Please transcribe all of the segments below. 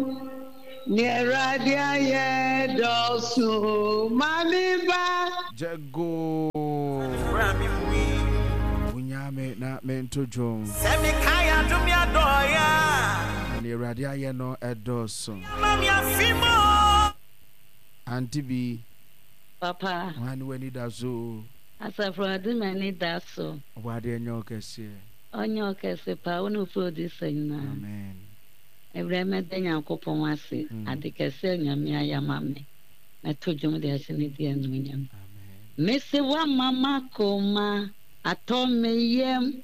Neradia ye dosu mamiba Jago Unyame na mento jom Semikaya dumia doya Neradia ye no edoso Mamia fimo Antibi Papa Wani weni dazo asafradu mani daso Wade enyo kese onyo kese pa unu producer na Amen Ebreme de Nyankopon ase ade kese nyame ayamame na tojum de asene de anunyam mese wa mama koma atomeyem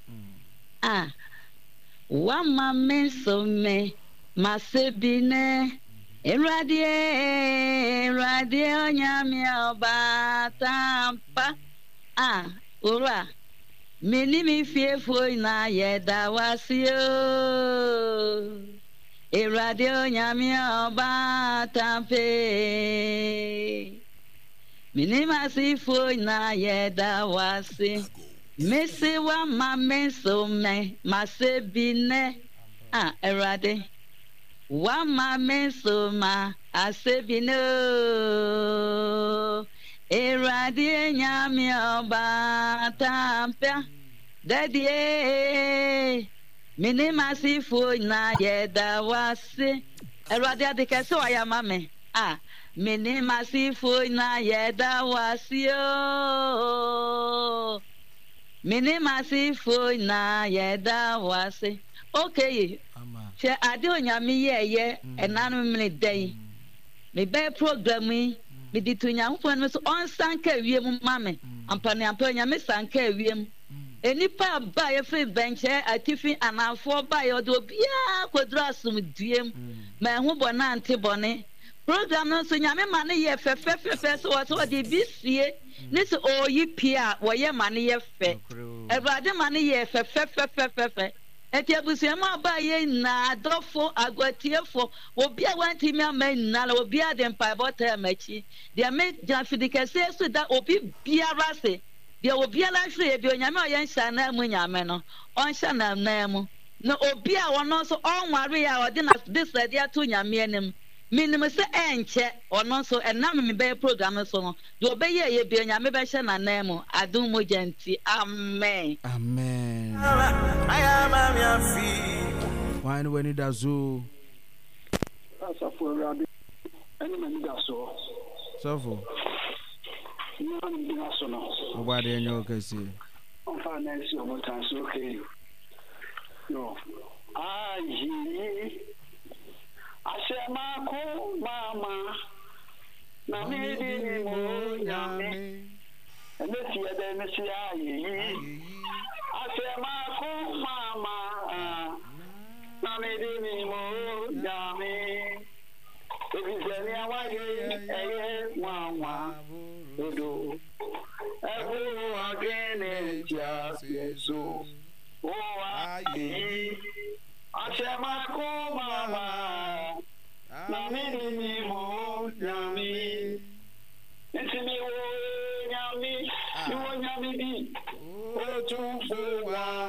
wa mama so me masebine Eradie onyame oba tampa ora meni mi fiefo na yeda wasio Eradie onyame oba tampe meni masifo na yeda wasi mesi wa mama so me masebine Eradie wa mama so ma asebino Eradie nyame oba tampia dadie mini masifo na yeda wase Eradie adekese wa ya mame mini masifo na yeda wase o mini masifo na yeda wase okay she ade onyame ye enanu mini dai me be program yi me ditunya hofon me so on sanka wiem mame ampane onyame sanka wiem enipa ba ye free bench atifi anafo ba ye do bia kodura asum duem ma hu bona ante bone program no so nyame ma ne ye fefefefe so wo de bisie ne so oyi pia wo ye ma ne ye fe Everade ma ne ye fefefefefe eti abusiama ba ye na adofo agwatiefo obi a wanti mi amana la obi a dem pa bota machi dia me janfidikese so da obi biara se dia obi ala hwe bi onyame oye nhyana na mu nyame no on hyana na mu na obi a wono so onware ya ode na this dia to nyame anem minim se enche ono so enam me be program so no do obeye ye bi onyame be hyana na mu adum mojanti amen Amen Ayama mia fi Wani weni dazo Asafo Rabi eni mani daso Sofo Nani daso no Wade enyo kese Onfa na esi omo tanso okay No ayi Asema ko mama na me di mo nyame ene ti ede me si ayi Asema ko mama na me di mo nyame Ebizeni awaye eye mwa odo Ebu agene jaseso O ayi Asema ko mama na me di mo nyame Ntimi wo nyame bi o tumfuwa